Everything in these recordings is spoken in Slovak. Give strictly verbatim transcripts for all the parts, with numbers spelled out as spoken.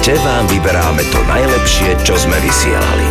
Te vám vyberáme to najlepšie, čo sme vysielali.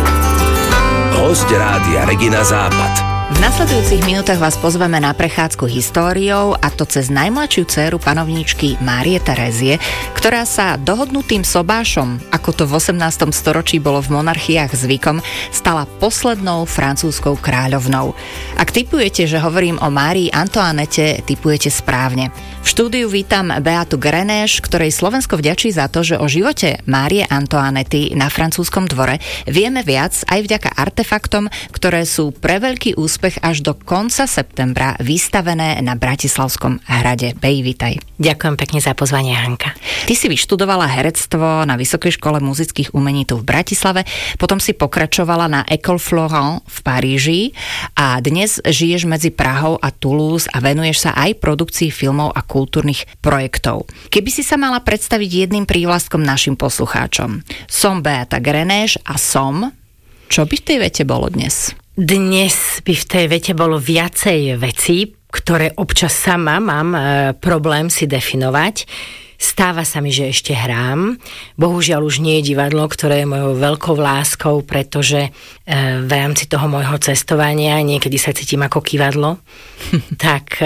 Hosť Rádia Regina Západ. V nasledujúcich minútach vás pozveme na prechádzku históriou, a to cez najmladšiu dcéru panovníčky Márie Terézie, ktorá sa dohodnutým sobášom, ako to v osemnástom storočí bolo v monarchiách zvykom, stala poslednou francúzskou kráľovnou. Ak tipujete, že hovorím o Márii Antoinette, tipujete správne. V štúdiu vítam Beatu Grenéš, ktorej Slovensko vďačí za to, že o živote Márie Antoinety na francúzskom dvore vieme viac aj vďaka artefaktom, ktoré sú pre veľký úspech až do konca septembra vystavené na Bratislavskom hrade. Bej, vitaj. Ďakujem pekne za pozvanie, Hanka. Ty si vyštudovala herectvo na Vysokej škole muzických umení tu v Bratislave, potom si pokračovala na École Florent v Paríži a dnes žiješ medzi Prahou a Toulouse a venuješ sa aj produkcii filmov a kultúrnych projektov. Keby si sa mala predstaviť jedným prívlastkom našim poslucháčom. Som Beata Grenéš a som... Čo by v tej vete bolo dnes? Dnes by v tej vete bolo viacej vecí, ktoré občas sama mám e, problém si definovať. Stáva sa mi, že ešte hrám. Bohužiaľ už nie je divadlo, ktoré je mojou veľkou láskou, pretože e, v rámci toho môjho cestovania niekedy sa cítim ako kývadlo. tak e,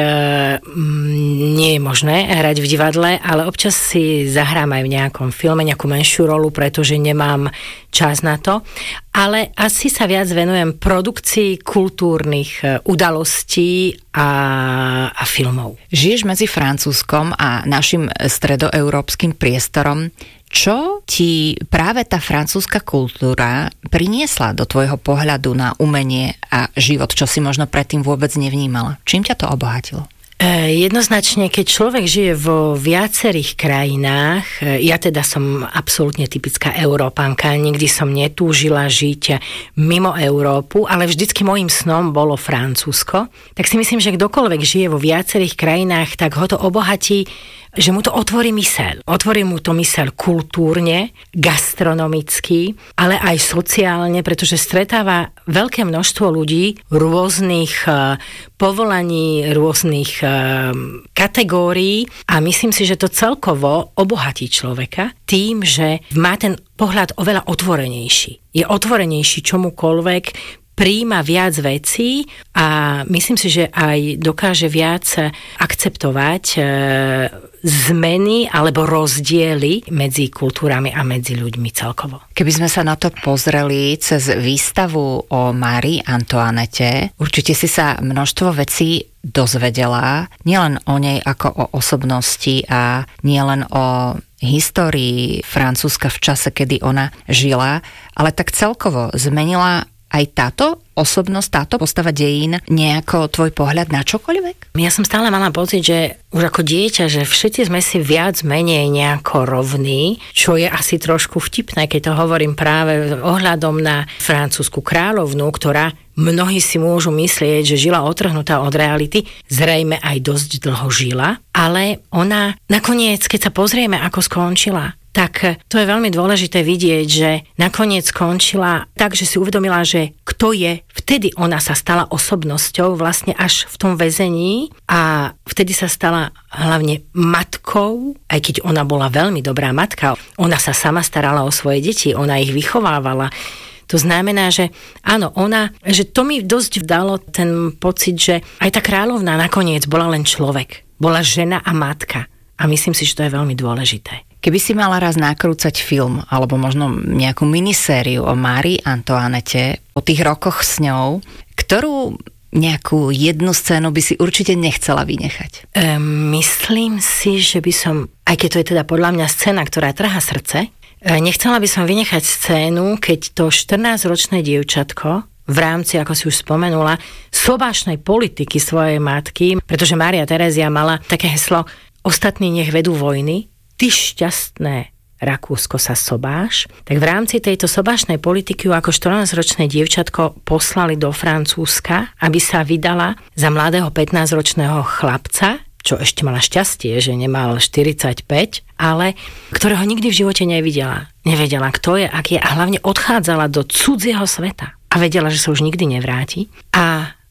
nie je možné hrať v divadle, ale občas si zahrám aj v nejakom filme, nejakú menšiu rolu, pretože nemám čas na to. Ale asi sa viac venujem produkcii kultúrnych udalostí a, a filmov. Žiješ medzi Francúzskom a našim stredoeurópskym priestorom. Čo ti práve tá francúzska kultúra priniesla do tvojho pohľadu na umenie a život, čo si možno predtým vôbec nevnímala? Čím ťa to obohatilo? Jednoznačne, keď človek žije vo viacerých krajinách, ja teda som absolútne typická Európanka, nikdy som netúžila žiť mimo Európu, ale vždycky môjim snom bolo Francúzsko, tak si myslím, že kdokoľvek žije vo viacerých krajinách, tak ho to obohatí, že mu to otvorí myseľ. Otvorí mu to myseľ kultúrne, gastronomicky, ale aj sociálne, pretože stretáva veľké množstvo ľudí rôznych uh, povolaní, rôznych uh, kategórií a myslím si, že to celkovo obohatí človeka tým, že má ten pohľad oveľa otvorenejší. Je otvorenejší čomukoľvek, prijíma viac vecí a myslím si, že aj dokáže viac akceptovať e, zmeny alebo rozdiely medzi kultúrami a medzi ľuďmi celkovo. Keby sme sa na to pozreli cez výstavu o Márii Antoinette, určite si sa množstvo vecí dozvedela, nielen o nej ako o osobnosti a nielen o histórii Francúzska v čase, kedy ona žila, ale tak celkovo zmenila aj táto osobnosť, táto postava dejín nejako tvoj pohľad na čokoľvek? Ja som stále mala pocit, že už ako dieťa, že všetci sme si viac menej nejako rovní, čo je asi trošku vtipné, keď to hovorím práve ohľadom na francúzsku kráľovnú, ktorá mnohí si môžu myslieť, že žila otrhnutá od reality, zrejme aj dosť dlho žila, ale ona nakoniec, keď sa pozrieme, ako skončila, tak to je veľmi dôležité vidieť, že nakoniec skončila tak, že si uvedomila, že kto je, vtedy ona sa stala osobnosťou vlastne až v tom väzení a vtedy sa stala hlavne matkou, aj keď ona bola veľmi dobrá matka. Ona sa sama starala o svoje deti, ona ich vychovávala. To znamená, že áno, ona, že to mi dosť dalo ten pocit, že aj tá kráľovná nakoniec bola len človek. Bola žena a matka. A myslím si, že to je veľmi dôležité. Keby si mala raz nakrúcať film, alebo možno nejakú minisériu o Márii Antoinette, o tých rokoch s ňou, ktorú nejakú jednu scénu by si určite nechcela vynechať? E, myslím si, že by som, aj keď to je teda podľa mňa scéna, ktorá trhá srdce, e, nechcela by som vynechať scénu, keď to štrnásťročné dievčatko v rámci, ako si už spomenula, sobášnej politiky svojej matky, pretože Mária Terézia mala také heslo ostatní nech vedú vojny, ty šťastné Rakúsko sa sobáš, tak v rámci tejto sobášnej politiky ako štrnásťročné dievčatko poslali do Francúzska, aby sa vydala za mladého pätnásťročného chlapca, čo ešte mala šťastie, že nemal štyridsaťpäť, ale ktorého nikdy v živote nevidela. Nevedela, kto je, aký je a hlavne odchádzala do cudzieho sveta a vedela, že sa už nikdy nevráti. A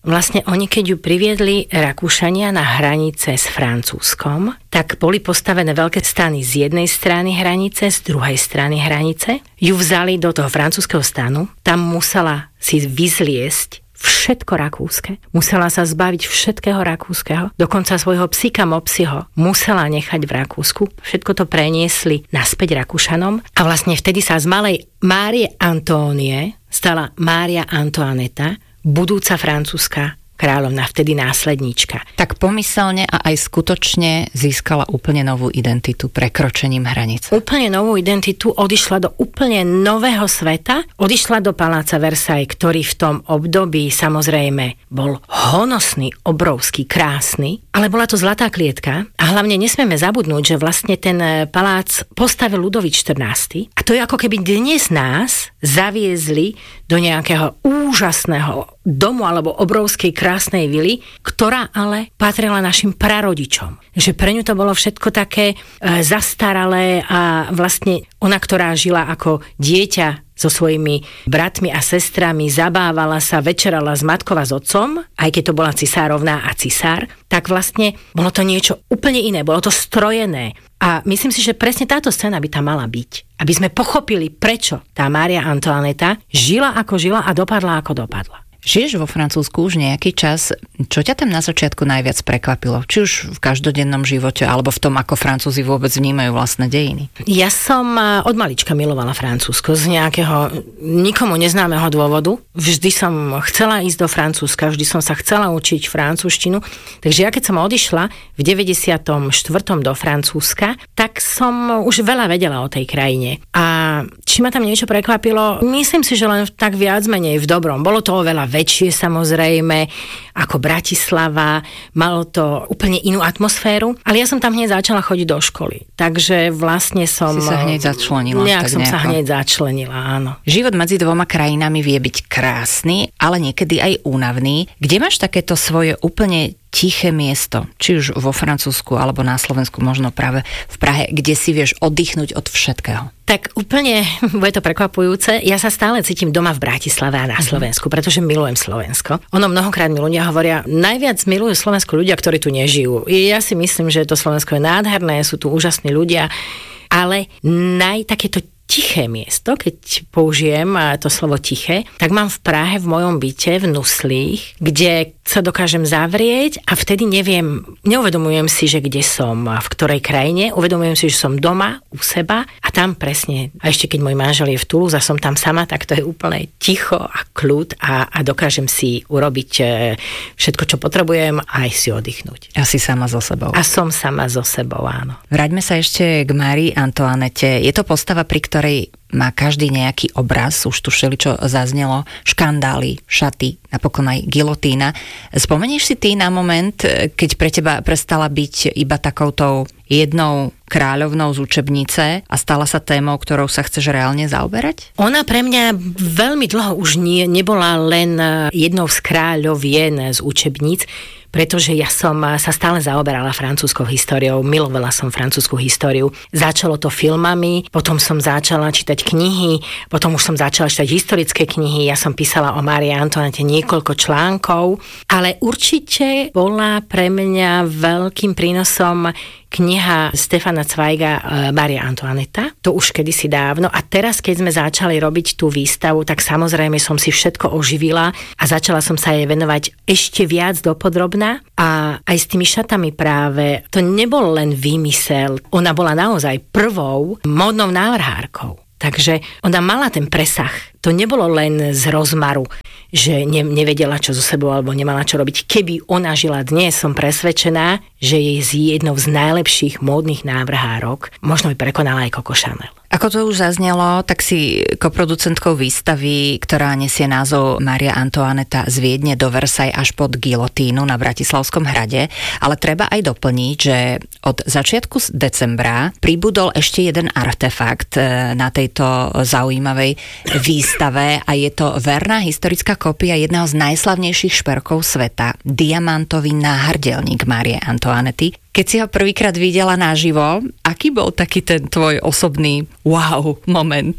vlastne oni, keď ju priviedli Rakúšania na hranice s Francúzskom, tak boli postavené veľké stany z jednej strany hranice, z druhej strany hranice. Ju vzali do toho francúzskeho stanu, tam musela si vyzliesť všetko rakúske. Musela sa zbaviť všetkého rakúskeho. Dokonca svojho psíka Mopsiho musela nechať v Rakúsku. Všetko to preniesli naspäť Rakúšanom. A vlastne vtedy sa z malej Márie Antónie stala Mária Antoaneta, budúca francúzska kráľovna, vtedy následníčka. Tak pomyselne a aj skutočne získala úplne novú identitu prekročením hranice. Úplne novú identitu, odišla do úplne nového sveta, odišla do paláca Versailles, ktorý v tom období samozrejme bol honosný, obrovský, krásny, ale bola to zlatá klietka a hlavne nesmieme zabudnúť, že vlastne ten palác postavil Ľudovít štrnásty. A to je ako keby dnes nás zaviezli do nejakého úžasného domu alebo obrovskej krásnej vily, ktorá ale patrila našim prarodičom. Že pre ňu to bolo všetko také e, zastaralé a vlastne ona, ktorá žila ako dieťa so svojimi bratmi a sestrami, zabávala sa, večerala s matkou a s otcom, aj keď to bola cisárovná a cisár, tak vlastne bolo to niečo úplne iné, bolo to strojené. A myslím si, že presne táto scéna by tam mala byť. Aby sme pochopili, prečo tá Mária Antoaneta žila ako žila a dopadla ako dopadla. Žiješ vo Francúzsku už nejaký čas. Čo ťa tam na začiatku najviac prekvapilo? Či už v každodennom živote, alebo v tom, ako Francúzi vôbec vnímajú vlastné dejiny? Ja som od malička milovala Francúzsko z nejakého nikomu neznámeho dôvodu. Vždy som chcela ísť do Francúzska, vždy som sa chcela učiť francúzštinu. Takže ja keď som odišla v deväťdesiatom štvrtom do Francúzska, tak som už veľa vedela o tej krajine. A či ma tam niečo prekvapilo? Myslím si, že len tak viac menej v dobrom. Bolo to oveľa väčšie samozrejme ako Bratislava, malo to úplne inú atmosféru, ale ja som tam hneď začala chodiť do školy, takže vlastne som... Si sa hneď začlenila. Nejak tak som nejako. sa hneď začlenila, áno. Život medzi dvoma krajinami vie byť krásny, ale niekedy aj únavný. Kde máš takéto svoje úplne tiché miesto, či už vo Francúzsku alebo na Slovensku, možno práve v Prahe, kde si vieš oddychnúť od všetkého? Tak úplne, bude to prekvapujúce, ja sa stále cítim doma v Bratislave a na Slovensku, pretože milujem Slovensko. Ono mnohokrát mi ľudia hovoria, najviac milujú Slovensko ľudia, ktorí tu nežijú. Ja si myslím, že to Slovensko je nádherné, sú tu úžasní ľudia, ale naj takéto tiché miesto, keď použijem to slovo tiché, tak mám v Prahe v mojom byte v Nuslích, kde sa dokážem zavrieť a vtedy neviem, neuvedomujem si, že kde som, v ktorej krajine, uvedomujem si, že som doma u seba a tam presne, a ešte keď môj manžel je v Toulouse a som tam sama, tak to je úplne ticho a kľud a, a dokážem si urobiť všetko, čo potrebujem a aj si oddychnúť. A si sama so sebou. A som sama so sebou, áno. Vráťme sa ešte k Márii Antoanete. Je to postava, pri ktorej má každý nejaký obraz, už tu všeličo zaznelo, škandály, šaty, napokon aj gilotína. Spomenieš si ty na moment, keď pre teba prestala byť iba takoutou jednou kráľovnou z učebnice a stala sa témou, ktorou sa chceš reálne zaoberať? Ona pre mňa veľmi dlho už nie, nebola len jednou z kráľovien z učebníc, pretože ja som sa stále zaoberala francúzskou históriou, milovala som francúzsku históriu. Začalo to filmami, potom som začala čítať knihy, potom už som začala čítať historické knihy, ja som písala o Márii Antoanete niekoľko článkov, ale určite bola pre mňa veľkým prínosom kniha Stefana Zweiga Mária Antoaneta, to už kedysi dávno a teraz, keď sme začali robiť tú výstavu, tak samozrejme som si všetko oživila a začala som sa jej venovať ešte viac dopodrobná a aj s tými šatami práve, to nebol len výmysel, ona bola naozaj prvou módnou návrhárkou. Takže ona mala ten presah. To nebolo len z rozmaru, že ne, nevedela, čo so sebou alebo nemala čo robiť. Keby ona žila dnes, som presvedčená, že je z jednou z najlepších módnych návrhárok. Možno by prekonala aj Coco Chanel. Ako to už zaznelo, tak si koproducentkou výstavy, ktorá nesie názov Mária Antoaneta z Viedne do Versailles až pod gilotínu na Bratislavskom hrade, ale treba aj doplniť, že od začiatku decembra pribudol ešte jeden artefakt na tejto zaujímavej výstave a je to verná historická kópia jedného z najslavnejších šperkov sveta, diamantový náhrdelník Márie Antoanety. Keď si ho prvýkrát videla naživo, aký bol taký ten tvoj osobný wow moment?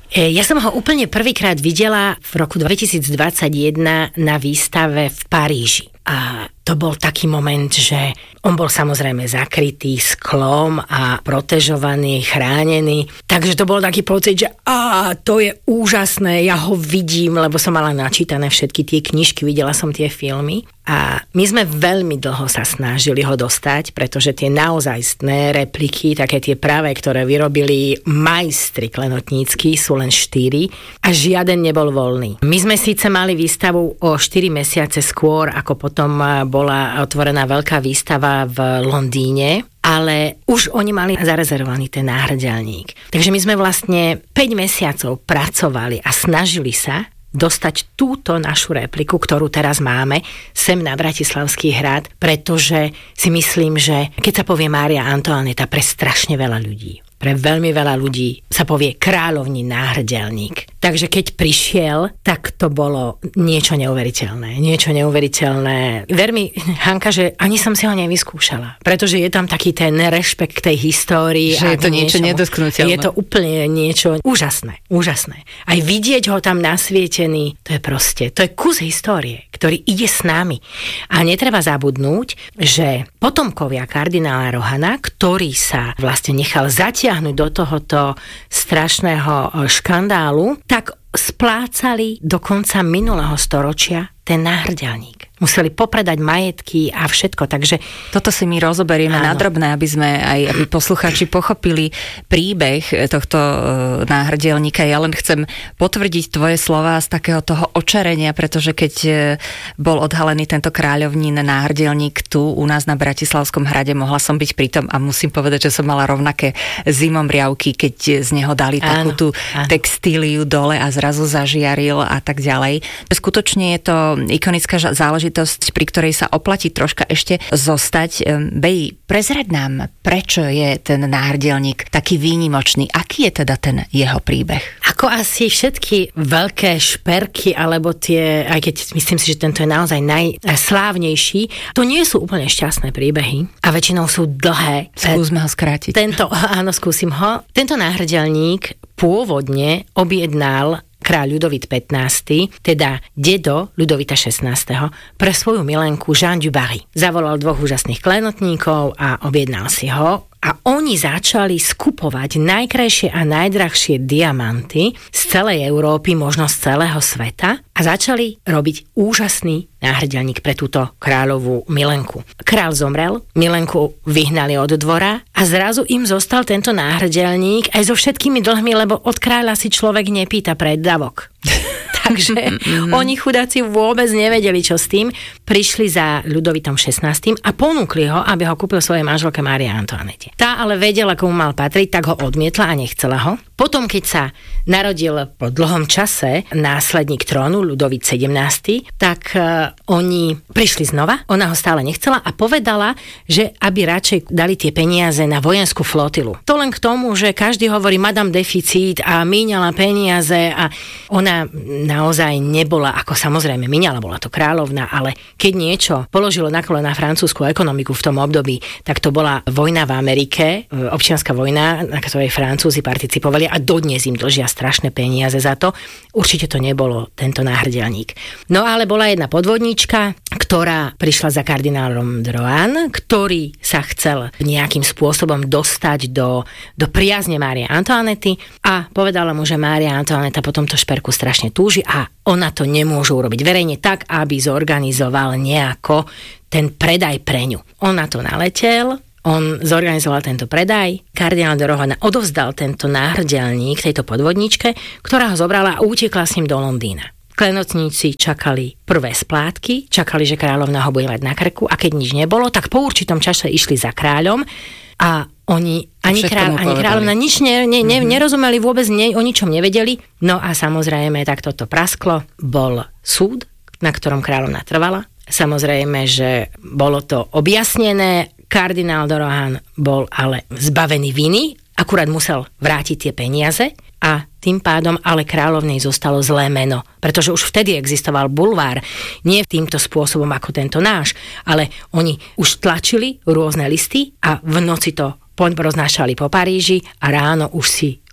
Ja som ho úplne prvýkrát videla v roku dvetisícdvadsaťjeden na výstave v Paríži. A to bol taký moment, že on bol samozrejme zakrytý sklom a protežovaný, chránený. Takže to bol taký pocit, že á, to je úžasné, ja ho vidím, lebo som mala načítané všetky tie knižky, videla som tie filmy. A my sme veľmi dlho sa snažili ho dostať, pretože tie naozajstné repliky, také tie pravé, ktoré vyrobili majstri klenotnícky, sú len štyri a žiaden nebol voľný. My sme síce mali výstavu o štyri mesiace skôr, ako potom bola otvorená veľká výstava v Londýne, ale už oni mali zarezervovaný ten náhrdelník. Takže my sme vlastne päť mesiacov pracovali a snažili sa dostať túto našu repliku, ktorú teraz máme, sem na Bratislavský hrad, pretože si myslím, že keď sa povie Mária Antoaneta, pre strašne veľa ľudí, pre veľmi veľa ľudí sa povie kráľovní náhrdelník. Takže keď prišiel, tak to bolo niečo neuveriteľné. Niečo neuveriteľné. Ver mi, Hanka, že ani som si ho nevyskúšala. Pretože je tam taký ten rešpekt k tej histórii. Že je to niečo nedotknuteľné. Je to úplne niečo úžasné. Úžasné. Aj vidieť ho tam nasvietený, to je proste, to je kus histórie, ktorý ide s nami. A netreba zabudnúť, že potomkovia kardinála Rohana, ktorý sa vlastne nechal zatiahnuť do tohoto strašného škandálu, tak splácali do konca minulého storočia ten náhrdelník. Museli popredať majetky a všetko, takže... Toto si my rozoberieme na drobné, aby sme aj, aby poslucháči pochopili príbeh tohto náhrdelníka. Ja len chcem potvrdiť tvoje slová z takého toho očarenia, pretože keď bol odhalený tento kráľovnín náhrdelník tu u nás na Bratislavskom hrade, mohla som byť pritom a musím povedať, že som mala rovnaké zimomriavky, keď z neho dali takú tú textíliu dole a zrazu zažiaril a tak ďalej. Skutočne je to ikonická záležitosť, pri ktorej sa oplatí troška ešte zostať. Bej, prezrať nám, prečo je ten náhrdelník taký výnimočný? Aký je teda ten jeho príbeh? Ako asi všetky veľké šperky, alebo tie, aj keď myslím si, že tento je naozaj najslávnejší, to nie sú úplne šťastné príbehy a väčšinou sú dlhé. Skúsme ho skrátiť. Tento, áno, skúsim ho. Tento náhrdelník pôvodne objednal kráľ Ľudovít pätnásty, teda dedo Ľudovita šestnásteho, pre svoju milenku Jeanne du Barry. Zavolal dvoch úžasných klenotníkov a objednal si ho a oni začali skupovať najkrajšie a najdrahšie diamanty z celej Európy, možno z celého sveta a začali robiť úžasný náhrdelník pre túto kráľovú milenku. Kráľ zomrel, milenku vyhnali od dvora a zrazu im zostal tento náhrdelník aj so všetkými dlhmi, lebo od kráľa si človek nepýta preddavok. Takže mm-hmm. oni chudáci vôbec nevedeli, čo s tým. Prišli za Ľudovitom šestnásty a ponúkli ho, aby ho kúpil svojej manželke Márii Antoanete. Tá ale vedela, komu mal patriť, tak ho odmietla a nechcela ho. Potom, keď sa narodil po dlhom čase následník trónu Ľudovít sedemnásty, tak uh, oni prišli znova, ona ho stále nechcela a povedala, že aby radšej dali tie peniaze na vojenskú flotilu. To len k tomu, že každý hovorí madame deficit a míňala peniaze a ona naozaj nebola, ako samozrejme míňala, bola to kráľovna, ale keď niečo položilo na kolená francúzsku ekonomiku v tom období, tak to bola vojna v Amerike, občianska vojna, na ktorej Francúzi participovali a dodnes im dlžia strašné peniaze za to. Určite to nebolo tento náhrdelník. No ale bola jedna podvodníčka, ktorá prišla za kardinálom de Rohan, ktorý sa chcel nejakým spôsobom dostať do, do priazne Márie Antoanety a povedala mu, že Mária Antoaneta po tomto šperku strašne túži a ona to nemôže urobiť verejne tak, aby zorganizoval nejako ten predaj pre ňu. On na to naletel, on zorganizoval tento predaj, kardinál de Rohan odovzdal tento náhrdelník tejto podvodničke, ktorá ho zobrala a utekla s ním do Londýna. Klenotníci čakali prvé splátky, čakali, že kráľovna ho bude mať na krku a keď nič nebolo, tak po určitom čase išli za kráľom a oni, ani kráľ, ani kráľovna nič ne, ne, ne, mm-hmm. nerozumeli, vôbec ne, o ničom nevedeli. No a samozrejme, tak toto prasklo. Bol súd, na ktorom kráľovna trvala. Samozrejme, že bolo to objasnené. Kardinál de Rohan bol ale zbavený viny, akurát musel vrátiť tie peniaze a tým pádom ale kráľovnej zostalo zlé meno, pretože už vtedy existoval bulvár, nie týmto spôsobom ako tento náš, ale oni už tlačili rôzne listy a v noci to roznášali po Paríži a ráno už si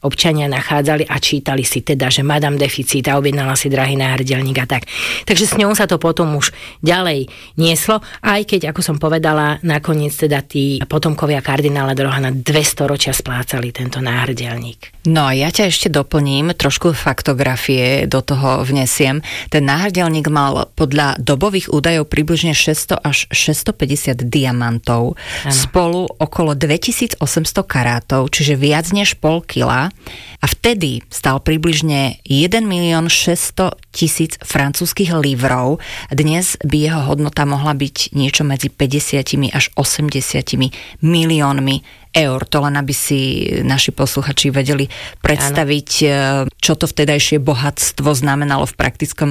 občania nachádzali a čítali si teda, že Madame Deficit a objednala si drahý náhrdelník a tak. Takže s ňou sa to potom už ďalej nieslo, aj keď, ako som povedala, nakoniec teda tí potomkovia kardinála de Rohana dve storočia splácali tento náhrdelník. No a ja ťa ešte doplním, trošku faktografie do toho vnesiem. Ten náhrdelník mal podľa dobových údajov približne šesťsto až šesťstopäťdesiat diamantov, ano. Spolu okolo dvetisícosemsto karátov, čiže viac než pol kila. A vtedy stal približne jeden milión šesťsto tisíc francúzskych livrov. Dnes by jeho hodnota mohla byť niečo medzi päťdesiat až osemdesiat miliónmi eur. To len aby si naši posluchači vedeli predstaviť, ano. Čo to vtedajšie bohatstvo znamenalo v praktickom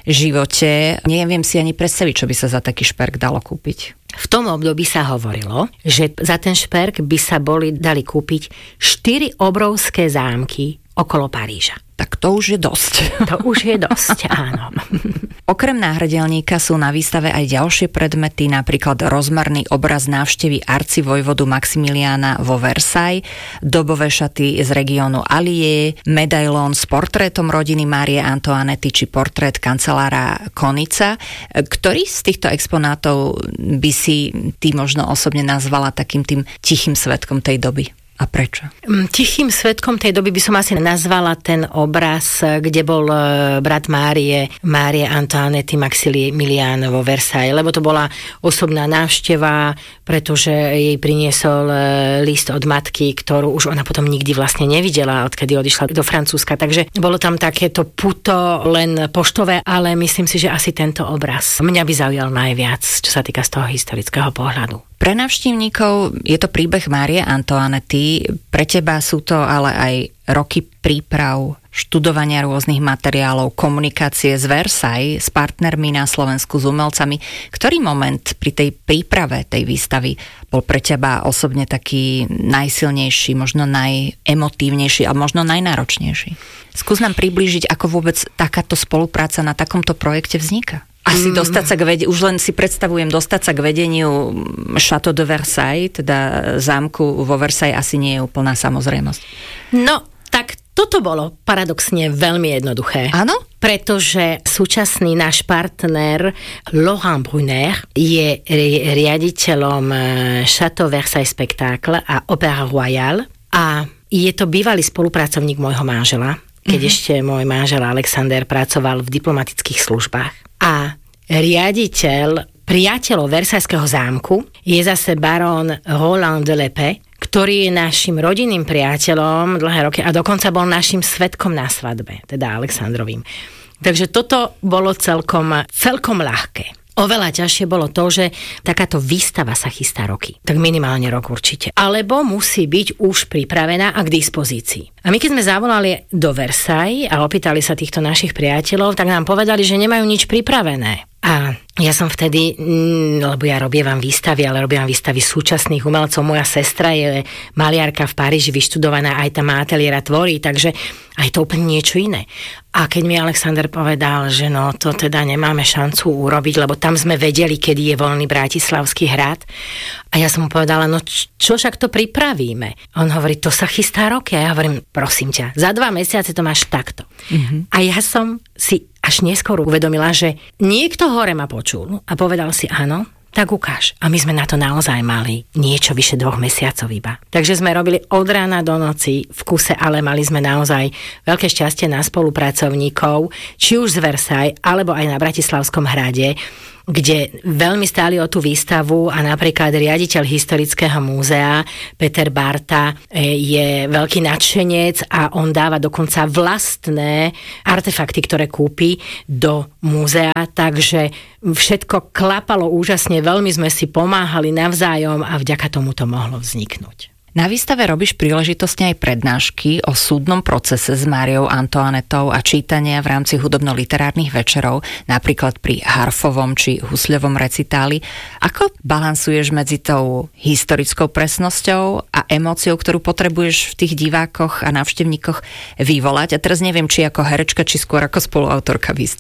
živote. Neviem si ani predstaviť, čo by sa za taký šperk dalo kúpiť. V tom období sa hovorilo, že za ten šperk by sa boli dali kúpiť štyri obrovské zámky okolo Paríža. Tak to už je dosť. To už je dosť, áno. Okrem náhrdelníka sú na výstave aj ďalšie predmety, napríklad rozmerný obraz návštevy arcivojvodu Maximiliána vo Versailles, dobové šaty z regiónu Allier, medailón s portrétom rodiny Márie Antoanety či portrét kancelára Konica. Ktorý z týchto exponátov by si ty možno osobne nazvala takým tým tichým svedkom tej doby? A prečo? Tichým svedkom tej doby by som asi nazvala ten obraz, kde bol brat Márie, Márie Antoanety Maximilián vo Versailles, lebo to bola osobná návšteva, pretože jej priniesol list od matky, ktorú už ona potom nikdy vlastne nevidela, odkedy odišla do Francúzska. Takže bolo tam takéto puto len poštové, ale myslím si, že asi tento obraz mňa by zaujal najviac, čo sa týka z toho historického pohľadu. Pre návštevníkov je to príbeh Márie Antoanety, pre teba sú to ale aj roky príprav, študovania rôznych materiálov, komunikácie z Versailles s partnermi na Slovensku, s umelcami. Ktorý moment pri tej príprave tej výstavy bol pre teba osobne taký najsilnejší, možno najemotívnejší a možno najnáročnejší? Skús nám priblížiť, ako vôbec takáto spolupráca na takomto projekte vzniká. Asi dostať sa k vedeniu, už len si predstavujem, dostať sa k vedeniu Château de Versailles, teda zámku vo Versailles, asi nie je úplná samozrejmosť. No, tak toto bolo paradoxne veľmi jednoduché. Áno? Pretože súčasný náš partner Laurent Brunner je riaditeľom Château Versailles Spectacle a Opéra Royale a je to bývalý spolupracovník môjho manžela, keď mm-hmm. ešte môj manžel Alexander pracoval v diplomatických službách. A riaditeľ priateľov Versajského zámku je zase barón Roland de Lepé, ktorý je našim rodinným priateľom dlhé roky a dokonca bol našim svedkom na svadbe, teda Alexandrovým. Takže toto bolo celkom, celkom ľahké. Oveľa ťažšie bolo to, že takáto výstava sa chystá roky. Tak minimálne rok určite. Alebo musí byť už pripravená a k dispozícii. A my keď sme zavolali do Versailles a opýtali sa týchto našich priateľov, tak nám povedali, že nemajú nič pripravené. A ja som vtedy, lebo ja robievam výstavy, ale robievam výstavy súčasných umelcov. Moja sestra je maliarka v Paríži, vyštudovaná, aj tam má ateliér a tvorí, takže aj to úplne niečo iné. A keď mi Alexander povedal, že no to teda nemáme šancu urobiť, lebo tam sme vedeli, kedy je voľný Bratislavský hrad. A ja som mu povedala, no čo však to pripravíme? A on hovorí, to sa chystá roky. A ja hovorím, prosím ťa, za dva mesiace to máš takto. Mm-hmm. A ja som si až neskôr uvedomila, že niekto hore ma počul a povedal si áno, tak ukáž. A my sme na to naozaj mali niečo vyše dvoch mesiacov iba. Takže sme robili od rána do noci v kuse, ale mali sme naozaj veľké šťastie na spolupracovníkov, či už z Versailles, alebo aj na Bratislavskom hrade, kde veľmi stáli o tú výstavu a napríklad riaditeľ Historického múzea Peter Barta je veľký nadšenec a on dáva dokonca vlastné artefakty, ktoré kúpi do múzea, takže všetko klapalo úžasne, veľmi sme si pomáhali navzájom a vďaka tomu to mohlo vzniknúť. Na výstave robíš príležitostne aj prednášky o súdnom procese s Máriou Antoanetou a čítania v rámci hudobno-literárnych večerov, napríklad pri harfovom či husľovom recitáli. Ako balansuješ medzi tou historickou presnosťou a emóciou, ktorú potrebuješ v tých divákoch a návštevníkoch vyvolať? A teraz neviem, či ako herečka, či skôr ako spoluautorka výstavy.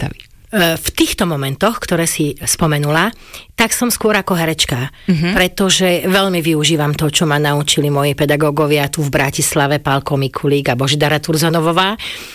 v týchto momentoch, ktoré si spomenula, tak som skôr ako herečka, mm-hmm. pretože veľmi využívam to, čo ma naučili moji pedagógovia tu v Bratislave, Pálko Mikulík a Božidara Turzonovová.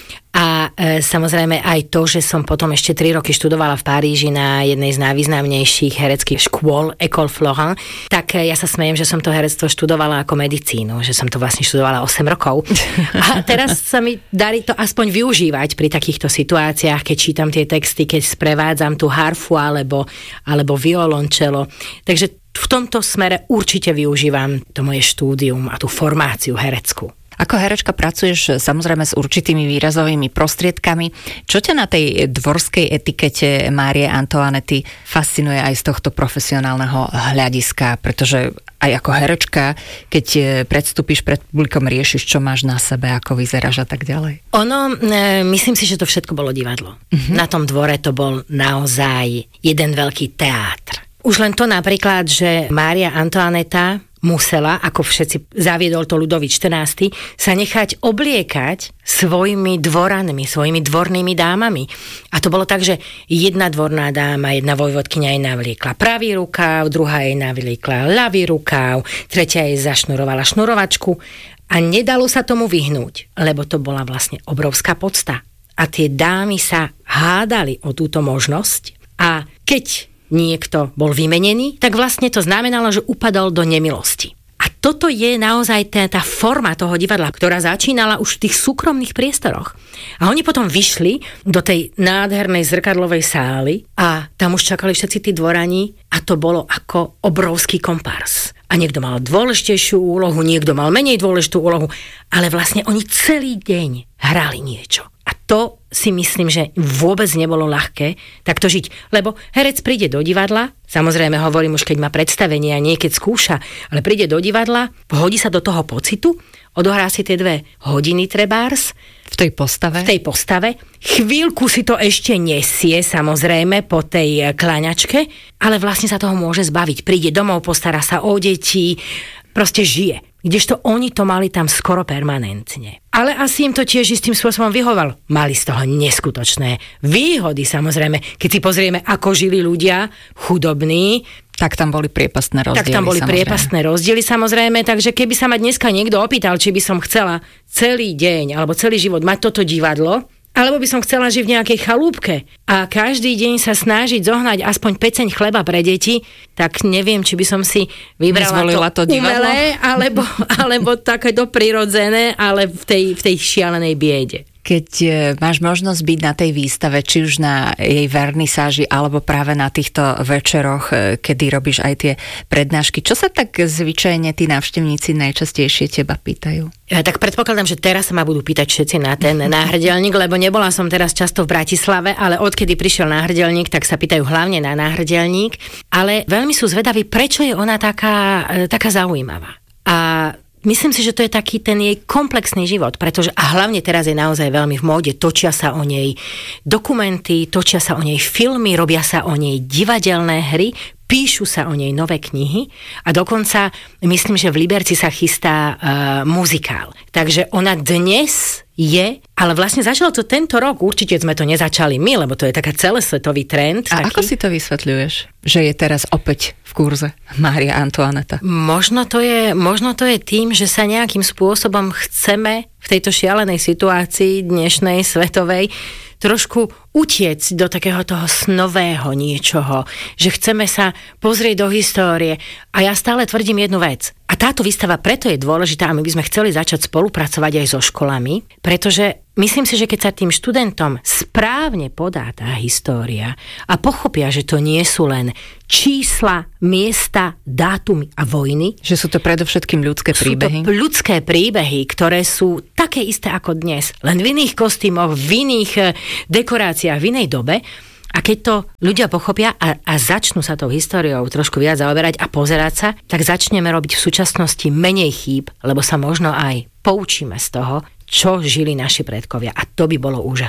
A e, samozrejme aj to, že som potom ešte tri roky študovala v Paríži na jednej z najvýznamnejších hereckých škôl, École Florent, tak e, ja sa smejem, že som to herectvo študovala ako medicínu, že som to vlastne študovala osem rokov. A teraz sa mi darí to aspoň využívať pri takýchto situáciách, keď čítam tie texty, keď sprevádzam tú harfu alebo, alebo violončelo. Takže v tomto smere určite využívam to moje štúdium a tú formáciu hereckú. Ako herečka pracuješ samozrejme s určitými výrazovými prostriedkami. Čo ťa na tej dvorskej etikete Márie Antoanety fascinuje aj z tohto profesionálneho hľadiska? Pretože aj ako herečka, keď predstúpiš pred publikom, riešiš, čo máš na sebe, ako vyzeráš a tak ďalej. Ono, e, myslím si, že to všetko bolo divadlo. Uh-huh. Na tom dvore to bol naozaj jeden veľký teátr. Už len to napríklad, že Mária Antoaneta musela, ako všetci zaviedol to Ľudovít štrnásty, sa nechať obliekať svojimi dvoranmi, svojimi dvornými dámami. A to bolo tak, že jedna dvorná dáma, jedna vojvodkyňa jej navliekla pravý rukáv, druhá jej navliekla ľavý rukáv, tretia jej zašnurovala šnurovačku a nedalo sa tomu vyhnúť, lebo to bola vlastne obrovská podsta. A tie dámy sa hádali o túto možnosť a keď niekto bol vymenený, tak vlastne to znamenalo, že upadol do nemilosti. A toto je naozaj tá, tá forma toho divadla, ktorá začínala už v tých súkromných priestoroch. A oni potom vyšli do tej nádhernej zrkadlovej sály a tam už čakali všetci tí dvorani a to bolo ako obrovský kompárs. A niekto mal dôležitejšiu úlohu, niekto mal menej dôležitú úlohu, ale vlastne oni celý deň hrali niečo. A to si myslím, že vôbec nebolo ľahké takto žiť. Lebo herec príde do divadla, samozrejme hovorím už, keď má predstavenie a nie keď skúša, ale príde do divadla, hodí sa do toho pocitu, odohrá si tie dve hodiny trebárs, v tej postave. V tej postave. Chvíľku si to ešte nesie, samozrejme, po tej kláňačke, ale vlastne sa toho môže zbaviť. Príde domov, postará sa o deti, proste žije. Kdežto oni to mali tam skoro permanentne. Ale asi im to tiež istým spôsobom vyhoval. Mali z toho neskutočné výhody, samozrejme. Keď si pozrieme, ako žili ľudia chudobní, tak tam boli priepastné rozdiely. Tak tam boli samozrejme. priepastné rozdiely, samozrejme. Takže keby sa ma dneska niekto opýtal, či by som chcela celý deň alebo celý život mať toto divadlo, alebo by som chcela žiť v nejakej chalúbke a každý deň sa snažiť zohnať aspoň peceň chleba pre deti, tak neviem, či by som si vybrala to, to umelé, alebo, alebo takéto prirodzené, ale v tej, v tej šialenej biede. Keď máš možnosť byť na tej výstave, či už na jej vernisáži, alebo práve na týchto večeroch, kedy robíš aj tie prednášky, čo sa tak zvyčajne tí návštevníci najčastejšie teba pýtajú? Ja, tak predpokladám, že teraz sa ma budú pýtať všetci na ten náhrdelník, lebo nebola som teraz často v Bratislave, ale odkedy prišiel náhrdelník, tak sa pýtajú hlavne na náhrdelník, ale veľmi sú zvedaví, prečo je ona taká, taká zaujímavá. A myslím si, že to je taký ten jej komplexný život, pretože a hlavne teraz je naozaj veľmi v móde, točia sa o nej dokumenty, točia sa o nej filmy, robia sa o nej divadelné hry, píšu sa o nej nové knihy a dokonca myslím, že v Liberci sa chystá uh, muzikál. Takže ona dnes je, ale vlastne začalo to tento rok, určite sme to nezačali my, lebo to je taká celosvetový trend. A taký. Ako si to vysvetľuješ, že je teraz opäť v kurze Mária Antoaneta? Možno to je, možno to je tým, že sa nejakým spôsobom chceme v tejto šialenej situácii dnešnej svetovej trošku utiecť do takého toho snového niečoho, že chceme sa pozrieť do histórie. A ja stále tvrdím jednu vec. A táto výstava preto je dôležitá a my by sme chceli začať spolupracovať aj so školami, pretože myslím si, že keď sa tým študentom správne podá tá história a pochopia, že to nie sú len čísla, miesta, dátumy a vojny. Že sú to predovšetkým ľudské príbehy. Sú to ľudské príbehy, ktoré sú také isté ako dnes, len v iných kostýmoch, v iných dekoráciách, v inej dobe. A keď to ľudia pochopia a, a začnú sa tou históriou trošku viac zaoberať a pozerať sa, tak začneme robiť v súčasnosti menej chýb, lebo sa možno aj poučíme z toho, čo žili naši predkovia. A to by bolo úžasné.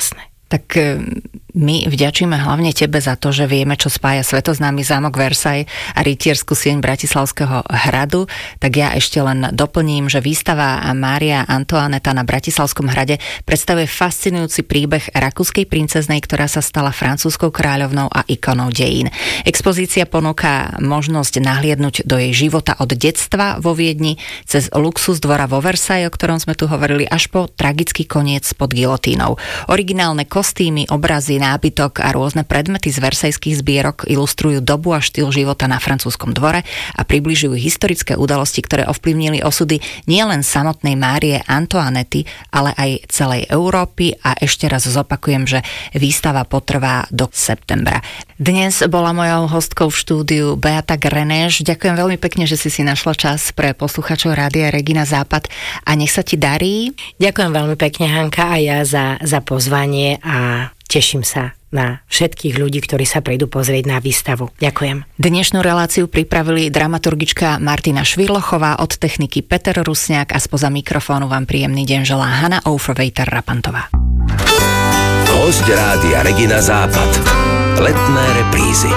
Tak my vďačíme hlavne tebe za to, že vieme, čo spája svetoznámy zámok Versailles a rytierskú sieň Bratislavského hradu. Tak ja ešte len doplním, že výstava Mária Antoaneta na Bratislavskom hrade predstavuje fascinujúci príbeh rakúskej princeznej, ktorá sa stala francúzskou kráľovnou a ikonou dejín. Expozícia ponúka možnosť nahliadnúť do jej života od detstva vo Viedni cez luxus dvora vo Versailles, o ktorom sme tu hovorili, až po tragický koniec pod gilotínou. Originálne kostýmy, obrazy, nábytok a rôzne predmety z versajských zbierok ilustrujú dobu a štýl života na francúzskom dvore a približujú historické udalosti, ktoré ovplyvnili osudy nielen samotnej Márie Antoanety, ale aj celej Európy a ešte raz zopakujem, že výstava potrvá do septembra. Dnes bola mojou hostkou v štúdiu Beata Grenéš. Ďakujem veľmi pekne, že si si našla čas pre posluchačov Rádia Regina Západ a nech sa ti darí. Ďakujem veľmi pekne, Hanka, a ja za, za pozvanie a teším sa na všetkých ľudí, ktorí sa prídu pozrieť na výstavu. Ďakujem. Dnešnú reláciu pripravili dramaturgička Martina Švirlochová, od techniky Peter Rusňák a spoza mikrofónu vám príjemný deň želá Hanna Aufrveiter-Rapantová. Hosť Rádia Regina Západ. Letné reprízy.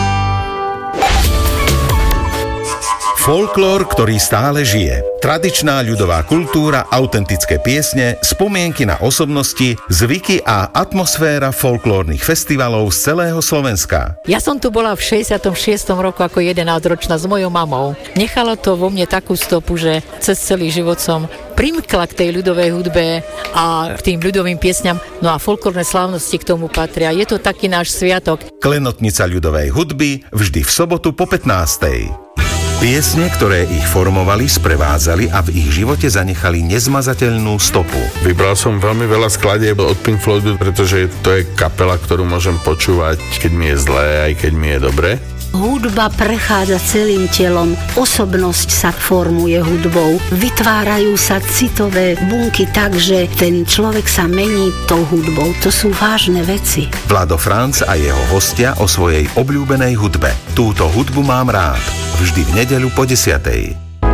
Folklór, ktorý stále žije. Tradičná ľudová kultúra, autentické piesne, spomienky na osobnosti, zvyky a atmosféra folklórnych festivalov z celého Slovenska. Ja som tu bola v šesťdesiatom šiestom roku ako jedenásťročná s mojou mamou. Nechalo to vo mne takú stopu, že cez celý život som primkla k tej ľudovej hudbe a k tým ľudovým piesňam. No a folklórne slávnosti k tomu patria. Je to taký náš sviatok. Klenotnica ľudovej hudby vždy v sobotu po pätnástej. Piesne, ktoré ich formovali, sprevádzali a v ich živote zanechali nezmazateľnú stopu. Vybral som veľmi veľa skladieb od Pink Floydu, pretože to je kapela, ktorú môžem počúvať, keď mi je zlé, aj keď mi je dobre. Hudba prechádza celým telom, osobnosť sa formuje hudbou, vytvárajú sa citové bunky tak, že ten človek sa mení tou hudbou. To sú vážne veci. Vlado Franc a jeho hostia o svojej obľúbenej hudbe. Túto hudbu mám rád. Vždy v nedeľu po desiatej.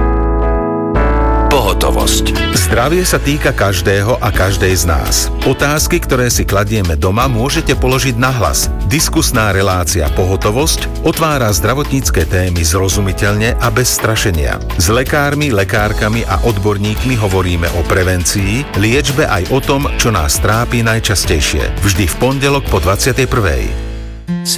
Pohotovosť. Zdravie sa týka každého a každej z nás. Otázky, ktoré si kladieme doma, môžete položiť nahlas. Diskusná relácia Pohotovosť otvára zdravotnícke témy zrozumiteľne a bez strašenia. S lekármi, lekárkami a odborníkmi hovoríme o prevencii, liečbe aj o tom, čo nás trápi najčastejšie. Vždy v pondelok po dvadsiatej prvej.